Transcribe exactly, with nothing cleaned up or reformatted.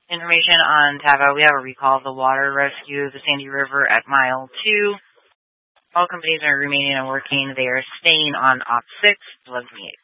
Information on Tava. We have a recall of the water rescue of the Sandy River at mile two. All companies are remaining and working. They are staying on Op six, eleven twenty-eight.